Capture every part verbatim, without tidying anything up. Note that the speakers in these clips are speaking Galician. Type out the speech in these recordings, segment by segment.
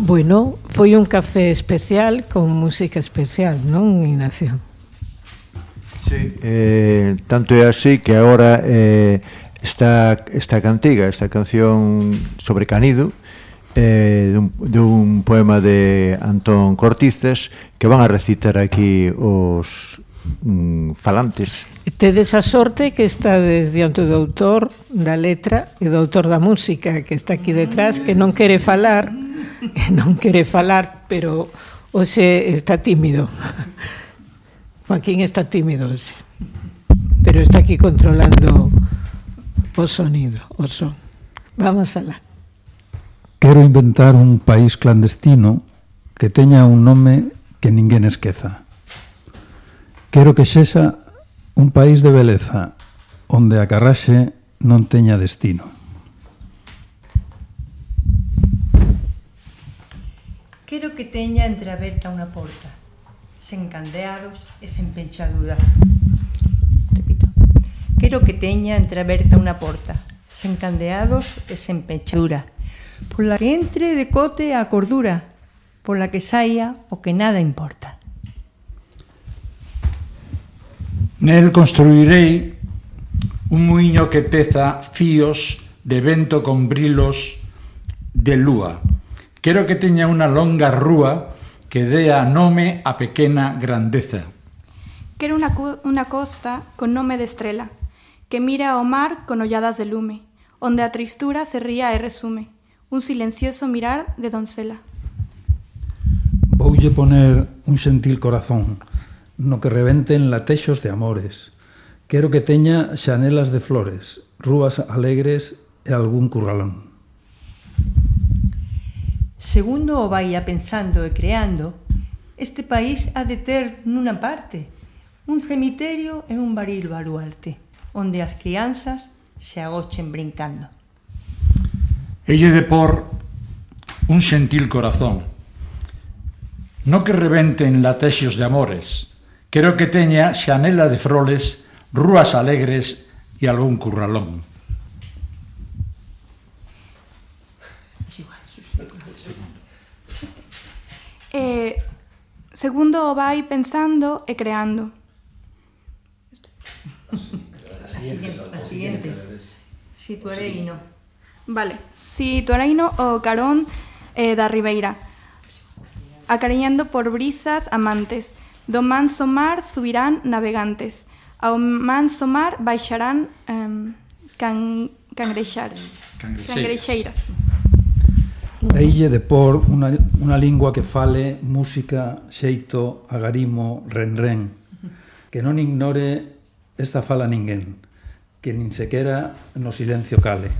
Bueno, foi un café especial con música especial, non, Ignacio? Sí, eh, tanto é así que agora eh, esta, esta cantiga, esta canción sobre Canido, eh, dun, dun poema de Antón Cortizas, que van a recitar aquí os mm, falantes. Tedes a sorte que estades diante do autor da letra e do autor da música, que está aquí detrás, que non quere falar, non quere falar, pero hoxe está tímido. Joaquín está tímido hoxe, pero está aquí controlando o sonido, o son. Vamos alá. Quero inventar un país clandestino que teña un nome que ninguén esqueza. Quero que sexa un país de beleza onde a carraxe non teña destino. Quero que teña entreaberta unha porta, sen candeados e sen penchadura. Repito. Quero que teña entreaberta unha porta, sen candeados e sen penchadura, pola que entre de cote a cordura, pola que saia o que nada importa. Nel construirei un muiño que teza fíos de vento con brilos de lúa. Quero que teña unha longa rúa que dea nome a pequena grandeza. Quero unha, unha costa con nome de estrela, que mira ao mar con olladas de lume, onde a tristura se ría e resume, un silencioso mirar de doncela. Voulle poner un xentil corazón, no que rebenten latexos de amores. Quero que teña xanelas de flores, rúas alegres e algún curralón. Segundo o vai a pensando e creando, este país ha de ter nunha parte un cemiterio e un baril baluarte, onde as crianzas se agochen brincando. Elle de por un xentil corazón, no que rebenten latexos de amores. Quero que teña xanela de froles, rúas alegres e algún curralón. Eh, segundo o vai pensando e creando. A siguiente, a siguiente. Situareino. Vale, situareino o carón eh, da ribeira, acariñando por brisas amantes. Do manso mar subirán navegantes, ao manso mar baixarán um, can, cangrexar, cangrexeiras. Deille de por unha, unha lingua que fale música, xeito, agarimo, renren, que non ignore esta fala ninguén, que nin sequera no silencio cale.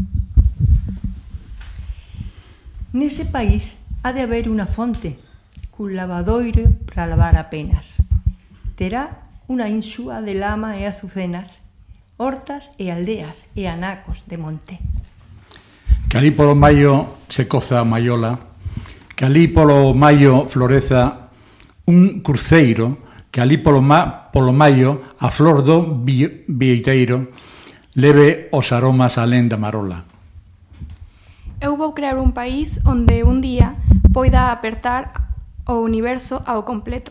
Nese país ha de haber unha fonte, cun lavadoiro para lavar apenas. Terá unha insúa de lama e azucenas, hortas e aldeas e anacos de monte. Que alí polo maio se coza a maiola, que alí polo maio floreza un cruceiro, que alí polo, ma, polo maio a flor do vieiteiro leve os aromas alén da marola. Eu vou crear un país onde un día poida apertar o universo ao completo.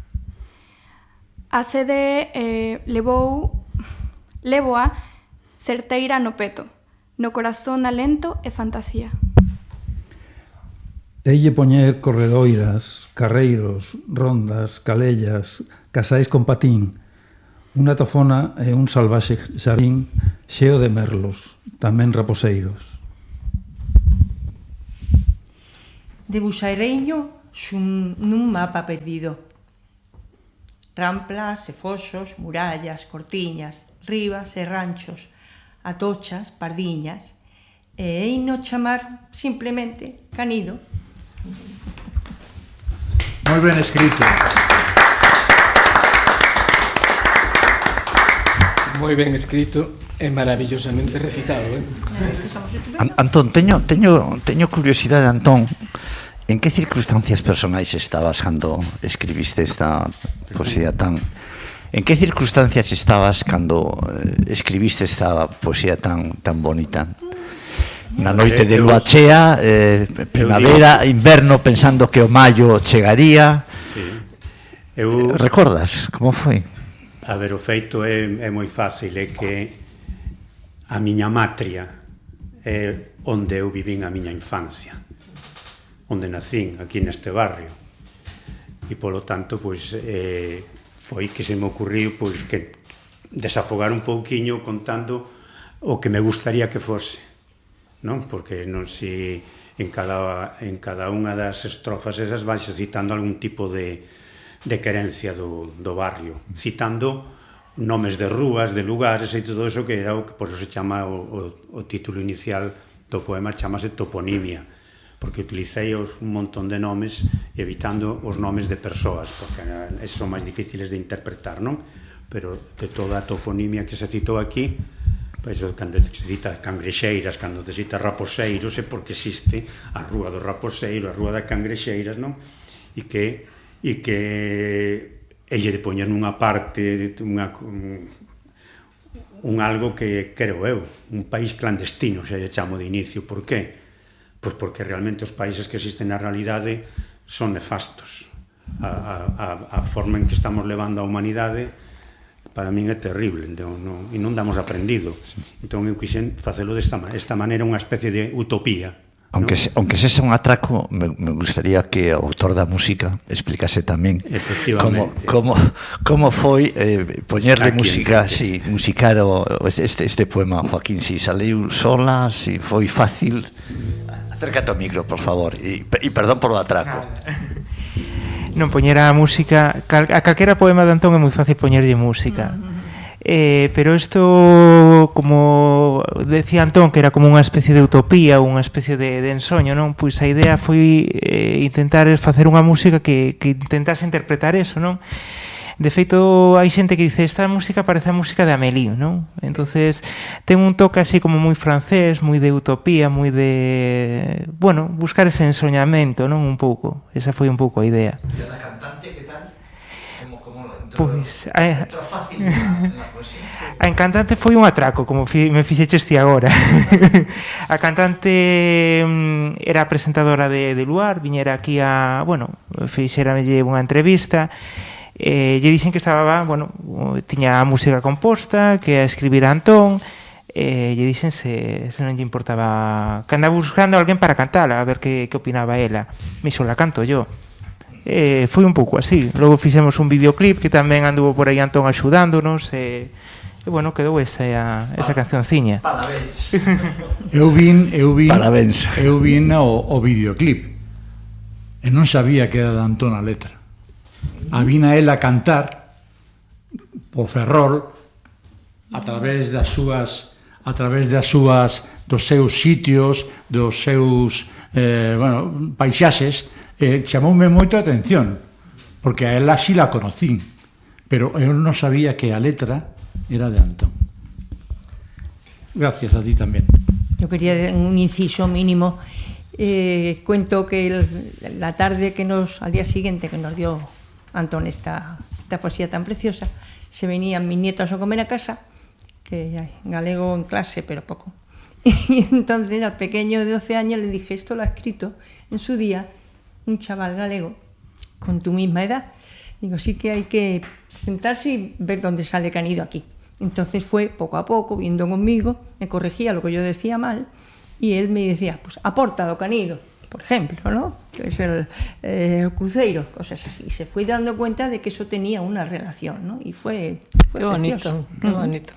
A sede eh, levou levoa certeira no peto, no corazón alento e fantasía. Deille poñer corredoiras, carreiros, rondas, calellas, casais con patín, unha tofona e un salvaxe xardín xeo de merlos, tamén raposeiros. Debuxareiño xun nun mapa perdido. Ramplas e foxos, murallas, cortiñas, ribas e ranchos, atochas, pardiñas, e eino chamar simplemente Canido. Moi ben escrito. Moi ben escrito e maravillosamente recitado, eh? Antón, teño, teño, teño curiosidade, Antón. En que circunstancias personais estabas cando escribiste esta poesía tan... En que circunstancias estabas cando escribiste esta poesía tan, tan bonita? Na noite de lúa chea, eh, primavera, inverno, pensando que o maio chegaría. Sí. Eu... Recordas como foi? A ver, o feito é, é moi fácil, é que a miña matria é onde eu vivín a miña infancia, onde nacín, aquí neste barrio, e polo tanto, pois, eh, foi que se me ocurriu, pois, que desafogar un pouquiño contando o que me gustaría que fose, non? Porque non si en cada, en cada unha das estrofas esas vais citando algún tipo de, de querencia do, do barrio, citando nomes de rúas, de lugares e todo eso, que era o que por eso se chama o, o, o título inicial do poema, chamase toponimia, porque utilicei os, un montón de nomes evitando os nomes de persoas, porque esos son máis difíciles de interpretar, non? Pero de toda a toponimia que se citou aquí, pois, cando se cita Cangrexeiras, cando se cita Raposeiros, é porque existe a Rúa do Raposeiro, a Rúa da Cangrexeiras, non? E que, e que elle de poñer nunha parte, unha, un, un algo que, creo eu, un país clandestino, se lle chamo de inicio. Por qué? Pois porque realmente os países que existen na realidade son nefastos. A, a, a forma en que estamos levando a humanidade para min é terrible, non, non, e non damos aprendido. Entón eu quixen facelo desta esta maneira, unha especie de utopía. Aunque, se, aunque sexa un atraco, me, me gustaría que o autor da música explicase tamén como, como, como foi eh, poñerle música, si, sí, musicar o, este, este poema, Joaquín, si saleu sola, si foi fácil. Acércate ao micro, por favor, e, e perdón por o atraco. Non poñer a música, cal, a calquera poema de Antón é moi fácil poñerlle música. Eh, pero isto, como decía Antón, que era como unha especie de utopía, unha especie de, de ensoño, non? Pois a idea foi eh, intentar facer unha música que, que intentase interpretar eso, non? De feito, hai xente que dice esta música parece a música de Amélie, non? Entonces, ten un toque así como moi francés, moi de utopía, moi de... Bueno, buscar ese ensoñamento, non? Un pouco. Esa foi un pouco a idea. E a cantante, que tal? Como, como Pois... A, a encantante foi un atraco, como fi, me fixeches ti agora. A cantante um, era presentadora de, de Luar, viñera aquí a... Bueno, fixeramelle unha entrevista... Eh, lle dixen que estaba, bueno, tiña a música composta, que a escribir a Antón, eh, lle dixen se, se non lle importaba, que andaba buscando a alguén para cantala, a ver que, que opinaba ela. Me xo la canto yo. Eh, foi un pouco así. Logo fixemos un videoclip que tamén anduvo por aí Antón axudándonos, e, e bueno, quedou esa, esa cancionciña. Parabéns. Eu vin, eu vin, Parabéns. Eu vin o, o videoclip e non sabía que era de Antón a letra. A vina ela cantar o Ferrol a través das súas a través das súas dos seus sitios, dos seus eh, bueno, paisaxes, eh, chamoume moito a atención porque a ela sí la conocín, pero eu non sabía que a letra era de Antón. Gracias a ti tamén. Yo quería un inciso mínimo. Eh, cuento que el, la tarde que nos, al día siguiente que nos dio Antón esta, esta poesía tan preciosa, se venían mis nietos a comer a casa, que hay galego en clase, pero poco. Y entonces al pequeño de doce años le dije, esto lo ha escrito en su día un chaval galego con tu misma edad. Digo, sí que hay que sentarse y ver dónde sale que han ido aquí. Entonces fue poco a poco, viendo conmigo, me corregía lo que yo decía mal, y él me decía, pues aporta do canido, por ejemplo, ¿no? Que es el, eh, el cruceiro, cosas así. Y se fue dando cuenta de que eso tenía una relación, ¿no? Y fue, fue qué precioso. bonito, qué uh-huh. bonito.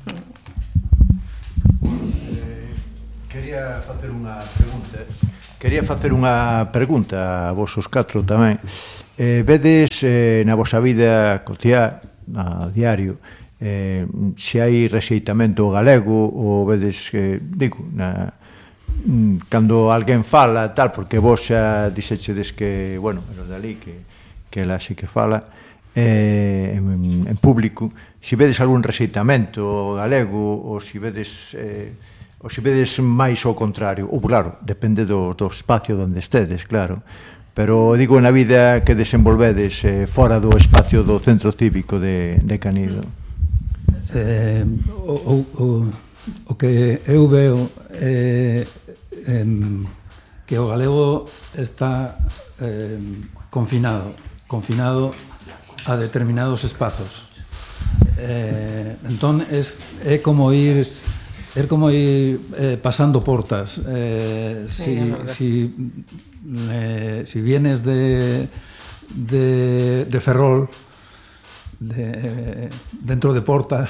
Eh, quería facer unha pregunta. Quería facer unha pregunta a vos os catro tamén. Eh, vedes eh, na vosa vida cotiá, a diario, eh, se hai rexeitamento galego ou vedes que, digo, na cando alguén fala tal, porque vos xa dixechedes que, bueno, pero dali que, que ela sí que fala eh, en, en público, se vedes algún rexeitamento galego ou se vedes eh, ou se vedes máis ao contrario, ou claro, depende do, do espacio onde estedes, claro, pero digo na vida que desenvolvedes eh, fora do espacio do centro cívico de, de Canido. Eh, o, o, o que eu veo eh, eh, que o galego está eh, confinado, confinado a determinados espazos. Eh, entón, es, é como ir... É como ir eh, pasando portas. Eh, si, si, eh, si vienes de, de, de Ferrol, de, dentro de portas,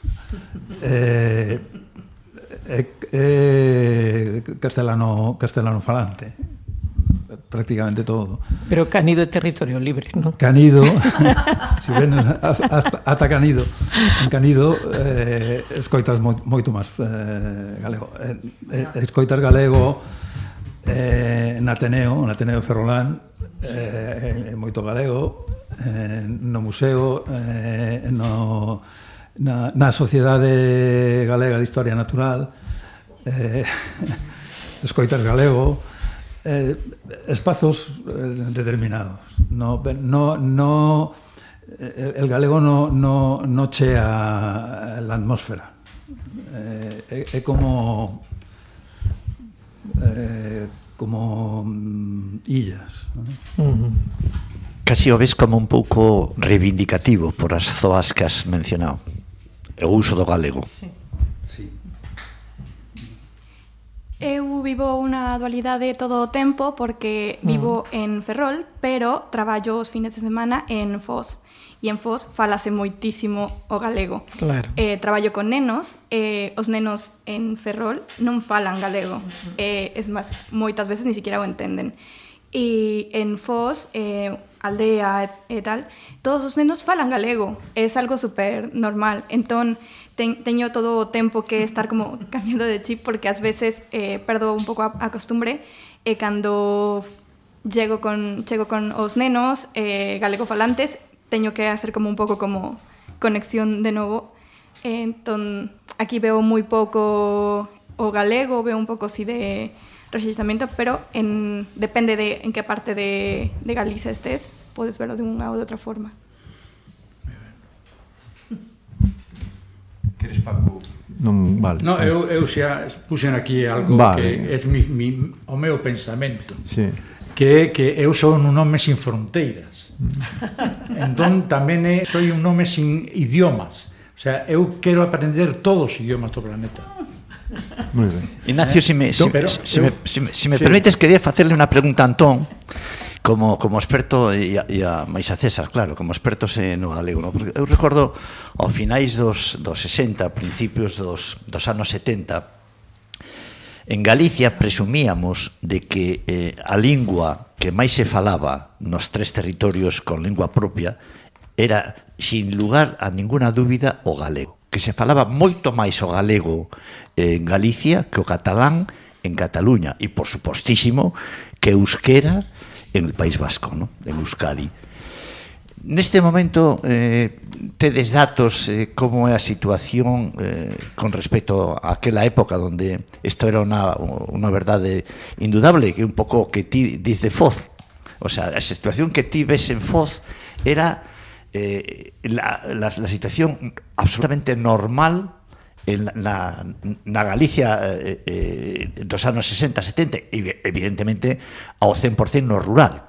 eh, é, é castelano, castelano falante. Prácticamente todo. Pero Canido é territorio libre, non? Canido, si venes hasta, ata Canido, en Canido eh, escoitas moi, moito máis eh, galego. Eh, eh, escoitas galego eh, en Ateneo, en Ateneo Ferrolán, eh, eh, moito galego, eh, no museo, eh, no, na, na Sociedade Galega de Historia Natural, eh, escoitas galego, Eh, espazos eh, determinados. No, no, no, el, el galego no, no, no chea la atmósfera. Eh, é, é como eh, como mm, illas, ¿no? Uh-huh. Casi o ves como un pouco reivindicativo por as zoas que has mencionado, o uso do galego. Sí. Eu vivo unha dualidade todo o tempo porque vivo mm. en Ferrol, pero traballo os fines de semana en Foz. E en Foz falase moitísimo o galego. Claro. Eh, traballo con nenos, eh, os nenos en Ferrol non falan galego. Uh-huh. Eh, es máis, moitas veces ni siquiera o entenden. E en Foz, eh, aldea e, e tal, todos os nenos falan galego. É algo super normal. Entón, Ten, teño todo o tempo que estar como cambiando de chip porque ás veces eh, perdo un pouco a, a costumbre e cando chego con, chego con os nenos eh, galego falantes teño que hacer como un pouco como conexión de novo. Eh, entón, aquí veo moi pouco o galego, veo un pouco así de rexistramento, pero en, depende de en que parte de, de Galicia estés, podes verlo de unha ou de outra forma. Queres, Paco? Non, vale. No, eu, eu xa puxen aquí algo vale. Que é mi, mi, o meu pensamento. Sí. Que é que eu son un home sin fronteiras. Entón tamén é, soy un home sin idiomas. O sea, eu quero aprender todos os idiomas do planeta. Moi ben. Ignacio, se me, si, Pero, si, eu, me, si, si me sí. permites, quería facerle unha pregunta a Antón, como, como experto, e a, e a máis a César, claro, como expertos no galego, no? Porque eu recordo ao finais dos, dos sesenta, principios dos, dos anos setenta, en Galicia presumíamos de que eh, a lingua que máis se falaba nos tres territorios con lingua propia era, sin lugar a ninguna dúbida, o galego. Que se falaba moito máis o galego eh, en Galicia que o catalán en Cataluña, e por supostísimo que euskera en el País Vasco, ¿no? En Euskadi. Neste momento, eh, tedes datos eh, como é a situación eh, con respecto a aquela época onde isto era unha, unha verdade indudable, que un pouco que ti dis de Foz. O sea, a situación que ti ves en Foz era eh, la, la, la situación absolutamente normal en la, na Galicia eh, eh, dos anos sesenta, setenta e evidentemente ao cen por cento no rural.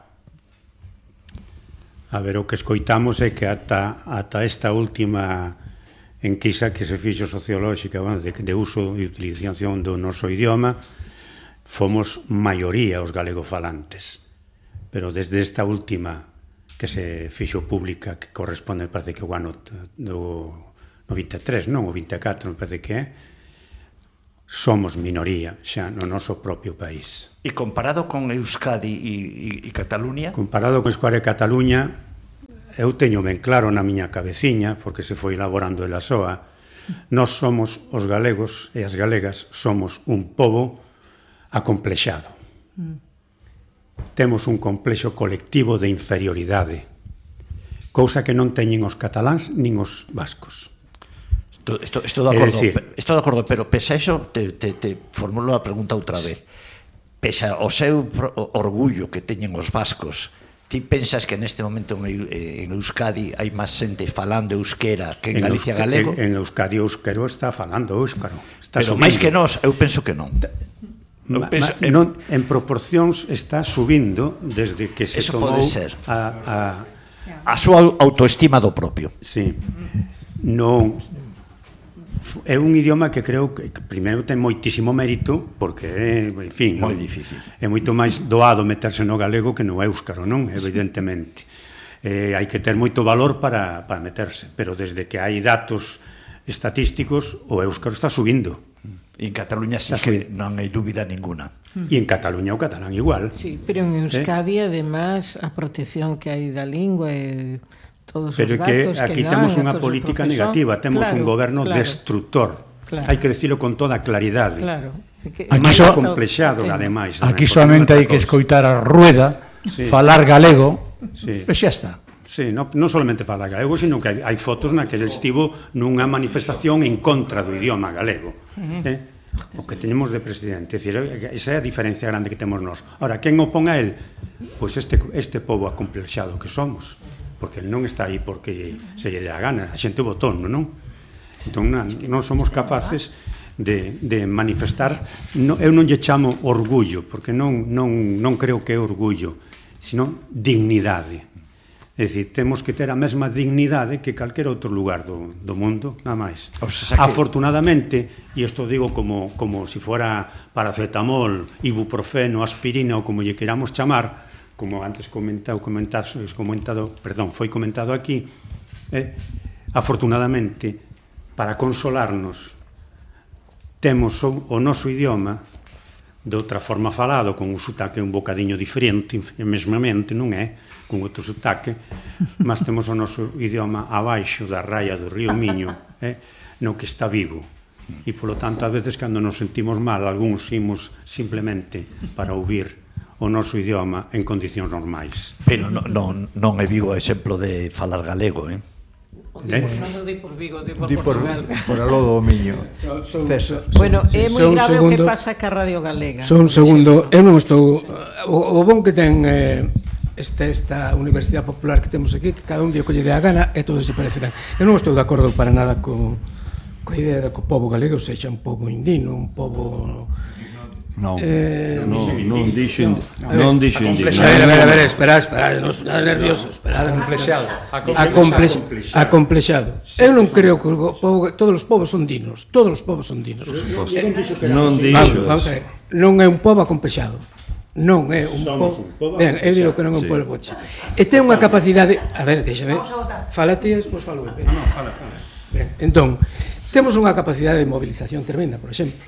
A ver, o que escoitamos é que ata, ata esta última enquisa que se fixo sociolóxica, bueno, de, de uso e utilización do noso idioma, fomos maioría os galegofalantes, pero desde esta última que se fixo pública, que corresponde, parece que o ano do no vinte e tres, non, o vinte e catro, me parece que é, somos minoría xa no noso propio país. E comparado con Euskadi e, e, e Cataluña? Comparado con Euskadi e Cataluña, eu teño ben claro na miña cabeciña, porque se foi elaborando ela soa, nós somos os galegos e as galegas somos un pobo acomplexado. Mm. Temos un complexo colectivo de inferioridade, cousa que non teñen os cataláns nin os vascos. Estou, estou, de acordo, decir, estou de acordo, pero pese a eso te, te, te formulo a pregunta outra vez. Pese ao seu orgullo que teñen os vascos, ti pensas que neste momento en Euskadi hai máis xente falando euskera que en, en Galicia Euska, galego? En, en Euskadi o euskero está falando euskaro. Está pero máis que nós, eu penso que non. Ma, ma, non, en proporcións está subindo desde que se Eso tomou pode ser. A, a, a súa autoestima do propio. Sí. Non, é un idioma que creo que primeiro ten moitísimo mérito porque é, en fin, moi difícil. É moito máis doado meterse no galego que no éuscaro, non? Evidentemente. Eh, hai que ter moito valor para, para meterse, pero desde que hai datos estatísticos o éuscaro está subindo. E en Cataluña sí que non hai dúbida ninguna. E en Cataluña o catalán igual. Sí, pero en Euskadi, ¿Eh? además, a protección que hai da lingua e todos pero os datos que aquí que temos dan, unha política negativa, temos claro, un goberno claro, destructor. Claro. Hai que decirlo con toda claridade. Claro. Que, aquí máis so, complexado, ademais. Aquí solamente hai que escoitar a Rueda, sí. falar galego, sí. e xa está. Sí, non, non solamente falar galego, sino que hai, hai fotos na que ele estivo nunha manifestación en contra do idioma galego. Uh-huh. Eh? O que tenemos de presidente. É dicir, esa é a diferencia grande que temos nós. Ahora, quen opón a él? Pois este, este pobo acomplexado que somos. Porque ele non está aí porque se lle dá a gana. A xente votou, non? Entón, non somos capaces de, de manifestar. No, eu non lle chamo orgullo, porque non, non, non creo que é orgullo, sino dignidade. É dicir, temos que ter a mesma dignidade que calquera outro lugar do, do mundo, nada máis. O sea, que... Afortunadamente, e isto digo como, como si fuera paracetamol, ibuprofeno, aspirina ou como lle queramos chamar, como antes comentado, comentado, comentado perdón, foi comentado aquí, eh, afortunadamente, para consolarnos, temos o, o noso idioma de outra forma falado, con un sotaque un bocadiño diferente, mesmamente, non é? Con outro sotaque, mas temos o noso idioma abaixo da raia do río Miño, eh? no que está vivo. E, polo tanto, a veces, cando nos sentimos mal, algúns imos simplemente para ouvir o noso idioma en condicións normais. Pero non, non, non é Vigo exemplo de falar galego, eh? Eh? Non di por Vigo, di por di por, Portugal. Por a lodo do Miño. So, so, so, bueno, é moi grave o que pasa ca Radio Galega. Só un segundo, eu non estou... O, o bon que ten eh, esta, esta Universidade Popular que temos aquí, que cada un dio que lle dé a gana e todos se parecerán. Eu non estou de acordo para nada co, coa idea de que o povo galego sexa un povo indino, un povo... Non, eh, non, non dixen, non dixen. A ver, a ver, a ver, espera, espera, non está nervioso, espera, acomplexado, acomplexado, acomplexado. Eu non creo que o povo, todos os povos son dinos, todos os povos son dinos. Non dixo. Vamos a ver, non é un povo acomplexado. Non é un povo. Ben, eu digo que non é un povo acomplexado. E ten unha capacidade, a ver, déxame. Fala ti e despois falo eu. Non, non, fala, fala. Ben, entón, temos unha capacidade de movilización tremenda, por exemplo.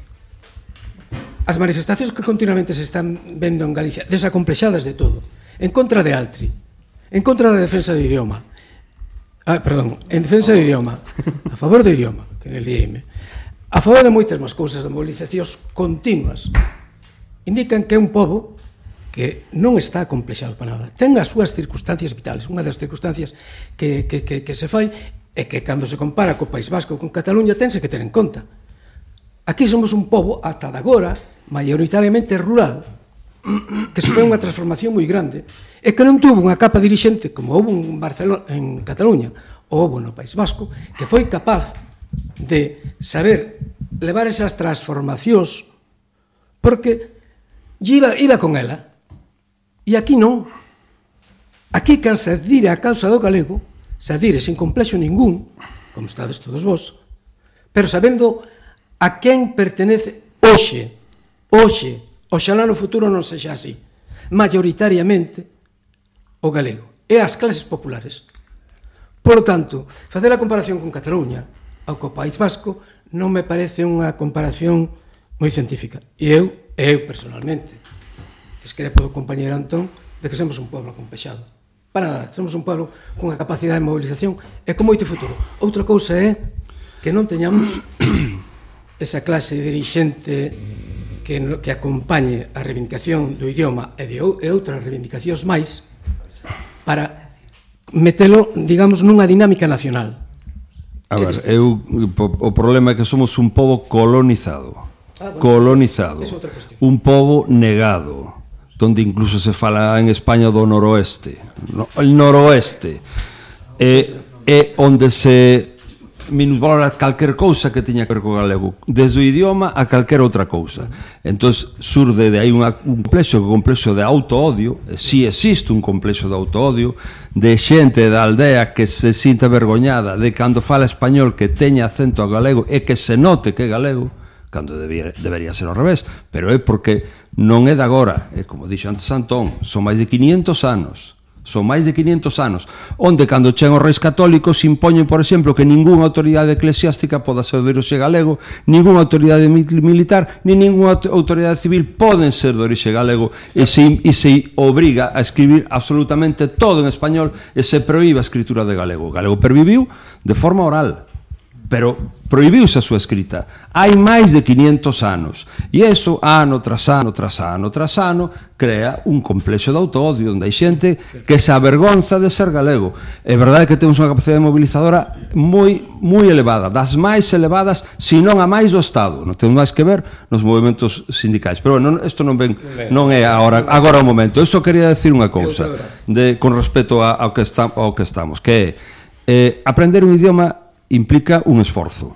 As manifestacións que continuamente se están vendo en Galicia, desacomplexadas de todo, en contra de Altri, en contra da defensa do idioma, ah, perdón, en defensa do idioma, a favor do idioma, que en el I M, a favor de moitas máis cousas, de movilizacións continuas, indican que é un pobo que non está acomplexado para nada. Ten as súas circunstancias vitales. Unha das circunstancias que, que, que, que se fai é que cando se compara co País Vasco con Cataluña tense que ter en conta. Aquí somos un pobo, ata de agora, maioritariamente rural, que se foi unha transformación moi grande, e que non tuvo unha capa dirixente, como houve en Barcelona, en Cataluña, ou houve no País Vasco, que foi capaz de saber levar esas transformacións, porque iba, iba con ela. E aquí non. Aquí, que se adire a causa do galego, se adire sin complexo ningún, como estades todos vos, pero sabendo a quen pertenece hoxe, hoxe, oxalá no futuro non sexa así, maioritariamente o galego e as clases populares. Por lo tanto, facer a comparación con Cataluña ou co País Vasco non me parece unha comparación moi científica. E eu, eu personalmente, discrepo do compañeiro Antón de que somos un pueblo complexado. Para nada, somos un pueblo con unha capacidade de movilización e con moito futuro. Outra cousa é que non teñamos esa clase dirixente que, que acompañe a reivindicación do idioma e de e outras reivindicacións máis para metelo, digamos, nunha dinámica nacional. A ver, eu, o problema é que somos un pobo colonizado. Ah, bueno, colonizado. Un pobo negado, donde incluso se fala en España do noroeste. No, el noroeste é, é onde se minusvalora calquer cousa que teña que ver co galego, desde o idioma a calquer outra cousa. Entón, surde de aí un complexo, un complexo de auto-odio, si existe un complexo de auto-odio, de xente da aldea que se sinta vergoñada de cando fala español que teña acento a galego e que se note que é galego, cando debería, debería ser ao revés, pero é porque non é de agora, é como dixo antes Antón, son máis de quinientos anos, son máis de quinientos anos, onde cando chegan os reis católicos impoñen, por exemplo, que ningunha autoridade eclesiástica poda ser de orixe galego, ningunha autoridade militar, ni ningunha autoridade civil poden ser de orixe galego, e se, e se obriga a escribir absolutamente todo en español e se proíbe a escritura de galego. O galego perviviu de forma oral, pero prohibiuse a súa escrita hai máis de quinientos anos, e iso ano tras ano tras ano tras ano crea un complexo de auto-odio onde hai xente que se avergonza de ser galego. É verdade que temos unha capacidade mobilizadora moi moi elevada, das máis elevadas, se non a máis do Estado. Non temos máis que ver nos movimentos sindicais, pero bueno, isto non ven, non é agora, agora o momento. Eu só quería decir unha cousa de, con respecto a, ao, que está, ao que estamos, que é eh, aprender un idioma implica un esforzo.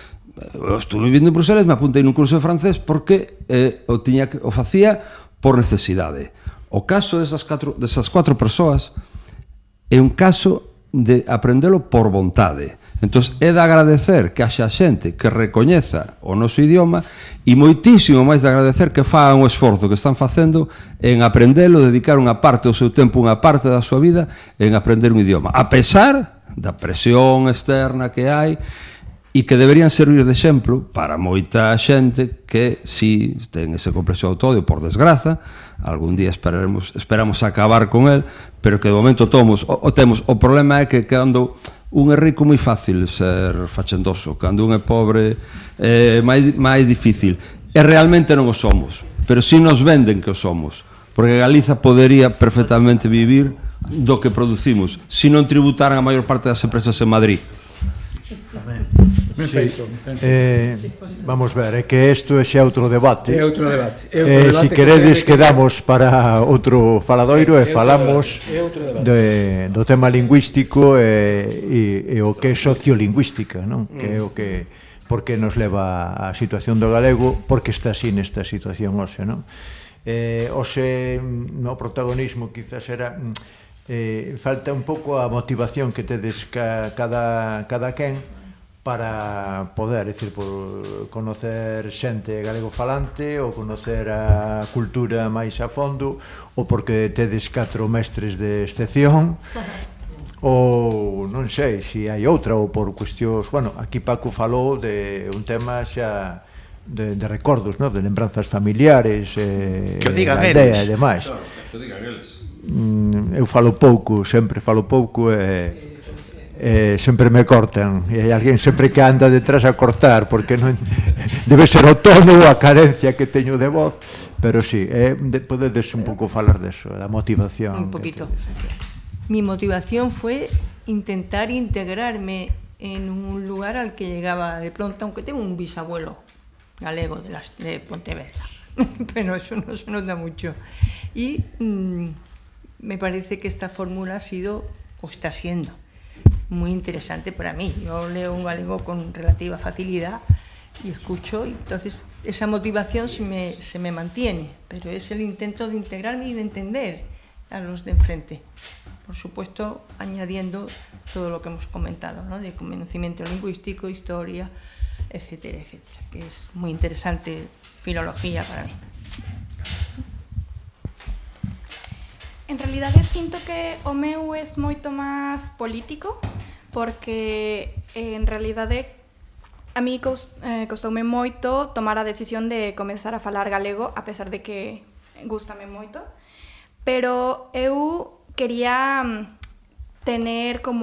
Eu estuve vivindo en Bruselas, me apuntei nun curso de francés porque eh, o, tiña, o facía por necesidade. O caso desas, catro, desas cuatro persoas é un caso de aprendelo por vontade. Entón, é de agradecer que haxa xente que recoñeza o noso idioma e moitísimo máis de agradecer que fagan o esforzo que están facendo en aprendelo, dedicar unha parte do seu tempo, unha parte da súa vida en aprender un idioma. A pesar da presión externa que hai e que deberían servir de exemplo para moita xente que si ten ese complexo de auto-odio, por desgraza, algún día esperamos, esperamos acabar con el, pero que de momento tomos, o, o temos. O problema é que cando un é rico moi fácil ser fachendoso, cando un é pobre é máis, máis difícil, e realmente non o somos, pero si nos venden que o somos, porque Galiza podería perfectamente vivir do que producimos, se non tributaran a maior parte das empresas en Madrid. Sí. Eh, vamos ver, é que isto é xa outro debate. É outro debate. É outro eh, debate si queredes que quedamos para outro faladoiro e falamos de, do tema lingüístico e, e, e o que é sociolingüística, non? Mm. Que é o que porque nos leva a situación do galego, porque está así nesta situación hoxe, non? Eh, hoxe no protagonismo quizás era eh, falta un pouco a motivación que tedes ca, cada, cada quen para poder, é dicir, por conocer xente galego falante ou conocer a cultura máis a fondo, ou porque tedes catro mestres de excepción, ou non sei se hai outra, ou por cuestións, bueno, aquí Paco falou de un tema xa de, de recordos, no? De lembranzas familiares, eh, que o digan aldea e demais. Claro, que o digan eles. Mm, eu falo pouco, sempre falo pouco e eh, sempre me cortan e hai alguén sempre que anda detrás a cortar porque non debe ser o tono ou a carencia que teño de voz, pero si, sí, eh, podedes un pouco falar deso, da motivación. Un poquito. Mi motivación fue intentar integrarme en un lugar al que llegaba de pronto, aunque tengo un bisabuelo galego de, las, de Pontevedra, pero eso no se nota mucho. Y mmm, me parece que esta fórmula ha sido, o está siendo, muy interesante para mí. Yo leo un galego con relativa facilidad y escucho, y entonces esa motivación se me, se me mantiene, pero es el intento de integrarme y de entender a los de enfrente. Por supuesto, añadiendo todo lo que hemos comentado, ¿no? De conocimiento lingüístico, historia, etcétera, etcétera, que es muy interesante filología para mí. En realidade, sinto que o meu é moito máis político, porque en realidade a mí costoume moito tomar a decisión de comezar a falar galego, a pesar de que gústame moito, pero eu quería tener como